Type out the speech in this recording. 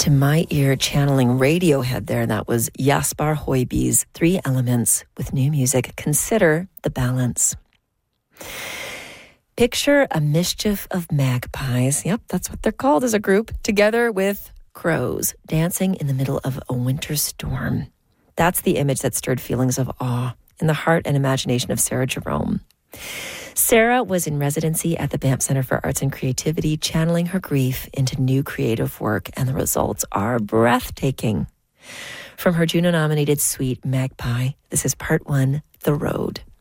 To my ear, channeling Radiohead there. That was Jaspar Højby's Three Elements with new music. Consider the balance. Picture a mischief of magpies. Yep, that's what they're called as a group. Together with crows dancing in the middle of a winter storm. That's the image that stirred feelings of awe in the heart and imagination of Sarah Jerome. Sarah was in residency at the Banff Centre for Arts and Creativity, channeling her grief into new creative work, and the results are breathtaking. From her Juno-nominated suite, Magpie, this is part one, The Road.